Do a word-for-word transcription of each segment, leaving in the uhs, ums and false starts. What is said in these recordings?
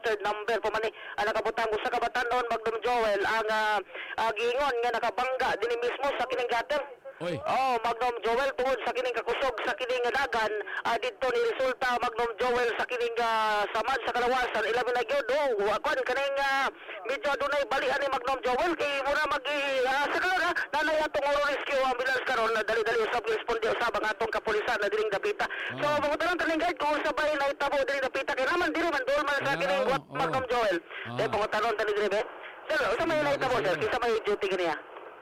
registered number pa man ni ang nakabutang usa ka batanon Magdom Joel ang uh, uh, giingon nga nakabangga dinhi mismo sa kining gutter. Oy. Oh, Magdom Joel tungod sa kining kakusog sa kining dagan uh, didto ni resulta Magdom Joel sa kining uh, samad sa kalawasan ilabi na gyud oh akon kaning uh, medyo adunay balian ni Magdom Joel kay mura magi uh, sa karon nanay atong oro rescue ambulance karon na dali-dali usab responde usab ang atong kapulisan na diring dapita. Oh. So mangutan kaning guide kung sabay na itabo diri dapita kay naman diri man dolman sa kining oh. Magdom Joel. Oh. Kay pangutan tani diri be. Sir, sa may na itabo sir, kisa may duty kaniya.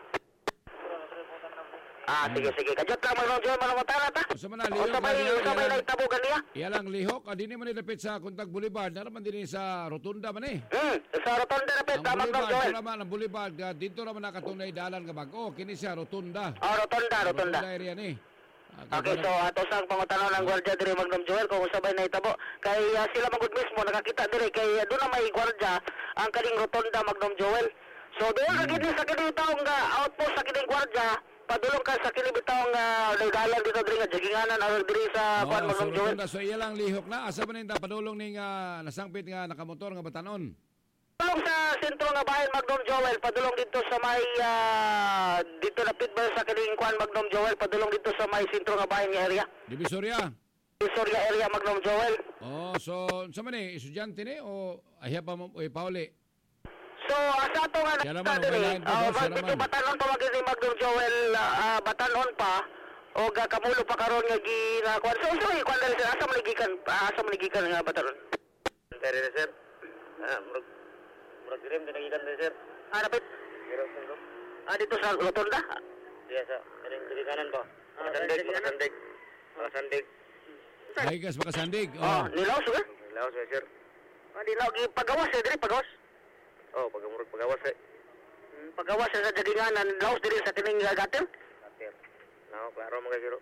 Ah, sige, sige. Kajot lang, Magdom Joel, manungutan ta. O sa man, lihok sa may, sa may naitabugan niya. Iyalang lihok, ah, di ni man nilapit sa Kuntag Boulevard, naman din sa Rotunda man eh. Hmm, sa Rotunda na pit, Magdom Joel. Ang naman, ang Boulevard, ah, dito naman nakatunay dalan ka bag. Oh, kini siya, Rotunda. Oh, Rotunda, Rotunda. Rotunda area ni. Ah, okay, so ato sang pangutanon ng gwardiya diri Magdom Joel kung sabay na itabo. Kay uh, sila magud mismo nakakita diri kay uh, doon na may gwardiya ang kaning Rotunda Magdom Joel. So doon ka gid sa kining taong uh, outpost sa kining gwardiya. Padulong ka sa kilibitang uh, legalan dito diri nga jaginganan or diri sa kuan Magdom Joel. So iya lang lihok na asa man ninda padulong ning uh, nasangpit nga nakamotor nga batanon. Padulong sa sentro nga bahin Magdom Joel, padulong dito sa may uh, dito na pitball sa kining kuan Magdom Joel, padulong dito sa may sentro nga bahin nga area. Divisoria. Divisoria area Magdom Joel. Oh, so sa man ni estudyante ni o ahya pa mo eh, Pauli. So, asa ato nga nakita diri, uh, dito batanon pa magiging ni Magdom Joel, uh, batanon pa, o ga kamulo pa karon nga ginakuan. So, so, ikuan diri sir, asa manigikan, asa manigikan nga batanon? Diri na sir, ah, murag, murag dirim, dinagikan diri sir. Ah, napit? Giro sir. Ah, dito sa Rotunda? Diya sa, kaling diri kanan ba? Makasandig, makasandig. Makasandig. Ay, gas makasandig. Oh, nilaw sir? Nilaw sir, sir. Ah, nilaw, pagawas eh, diri, pagawas? Oh, pagamurag pagawas eh. Hmm, pagawas sa jaginganan, nilaw diri sa kining gater? Gater. Nao, klaro mga siro.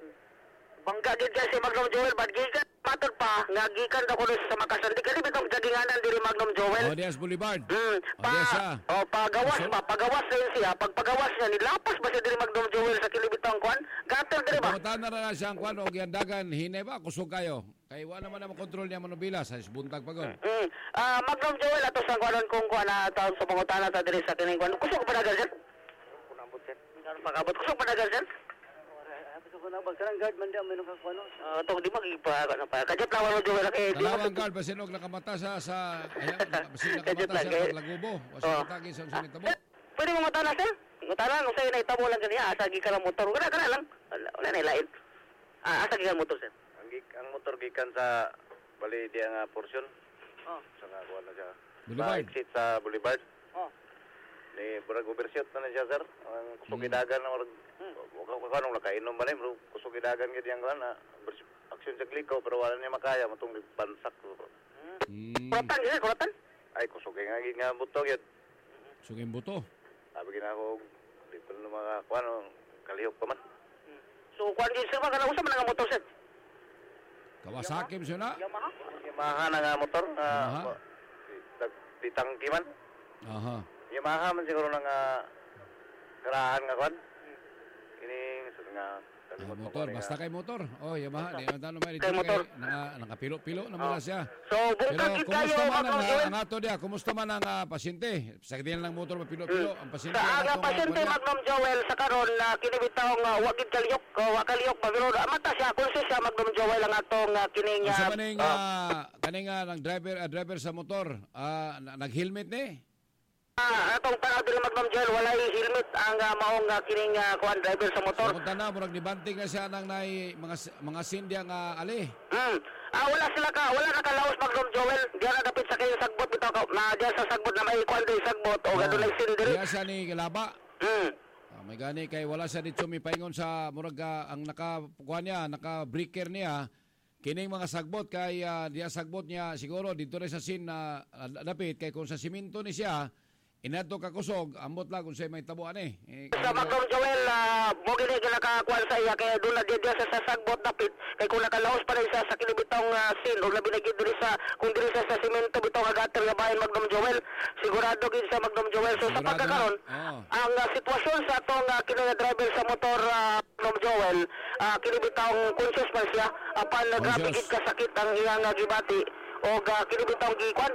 Bangga gid kay si Magdom Joel, bad gikan matod pa nga gikan daw kuno sa makasandig kani bitong jaginganan diri Magdom Joel. Oh, Dias Boulevard. Hmm, pa, oh, siya. Oh, pagawas pa, pagawas rin siya. Pag pagawas niya, nilapas ba siya diri Magdom Joel sa kilibitang kuan? Gater diri ba? Pangutan na na siyang kuan og yandagan hinay ba kusog kayo. Kay wala naman na makontrol niya manubila sa buntag pagod. Hmm. Ah, Magdom Joel ato sa kuanon kung kuan na taon sa pangutan ta diri sa kining kuan. Kusog pa dagal sir? Kunambot sir. Pagabot kusog pa dagal sir? Gusto ko na magkarang guard man diyan may nung kakuano. Ah, tong di magipa ano pa. Kajat lawan mo Joel kay di Kalawang guard basin og nakamata sa sa ayan basin nakamata sa paglagubo o sa tagi sa sunit tabo. Pwede mo matana sir? Matana kung sa'yo na itabo lang kaniya, asa gikan ang motor. Kana kana lang. Wala na ilain. Ah, asa gikan ang motor sir? Ang, ang motor gikan sa bali diya nga portion. Oh. Sa nga kuan na siya. Boulevard. Sa exit sa Boulevard. Oh. Ni burag overshot na siya sir. Ang kusog idagan na murag o kanong nakainom ba na bro. Kusog idagan gid yang kuan na aksyon sa gliko pero wala niya makaya matong bansak ko. Hmm. Kuratan sir, kuratan. Ay kusog nga gid nga buto gid. Suging buto. Sabi gina ako di pa na mga kuan kalihok pa man. So kuan gid sir kana usa man nga motor sir. Kawasaki mo siya na. Yamaha. Yamaha na nga motor nga Yamaha. di tangki man. Aha. Yamaha man siguro na nga karaan nga kuan. Kini sa nga Ah, motor, basta kay motor. Oh, Yamaha, di man tanong may Kay motor. nga nakapilo-pilo naman na siya. So Pero bungkag gid kayo kumusta man ang, Magdom Joel. ang ato dia? Kumusta man ang uh, pasyente? Sa kanya lang motor mapilo-pilo ang pasyente. Sa aga atong, pasyente uh, Magdom Joel sa karon na kini bitaw nga wa gid kaliyok, uh, wa kaliyok pa pero mata siya konsis siya Magdom Joel ang atong uh, kining Sa uh, maning uh, kaning uh, ng driver uh, driver sa motor, uh, nag-helmet ni. Ah, atong tanaw diri Magdom Joel walay helmet ang uh, maong uh, kining uh, kuan driver sa motor. Sa na murag nibanting na siya nang nay mga mga sindya nga ali. Hmm. Ah, wala sila ka, wala na kalaos Magdom Joel. Diyan na dapit sa kayo sagbot bitaw ka. Na diyan sa sagbot na may kuan diri sagbot o gadto lay sin diri. Diya siya ni Galaba. Hmm. Ah, may gani kay wala siya dito mi paingon sa murag uh, ang naka kuan niya, naka breaker niya. Kining mga sagbot kay uh, diya sagbot niya siguro dito rin sa sin na uh, dapit kay kung sa simento ni siya inato ka kusog, ambot lang kung sa'yo may tabuan eh. eh Sa Magdom Joel, uh, mo gini nakakuan sa iya kaya doon na diya sa sasagbot dapit kay kung nakalaos pa rin sa sa kilibitong uh, sin o labi na gid diri sa kung diri sa sa simento bitong agater nga bahin Magdom Joel sigurado gid sa Magdom Joel so sa Sigurado pagkakaron na. Oh. ang uh, sitwasyon sa atong uh, kini nga driver sa motor uh, Magdom Joel uh, kini bitong conscious pa siya apan uh, grabe Conscious. gid kasakit ang iyang uh, gibati o uh, kini bitong gikuan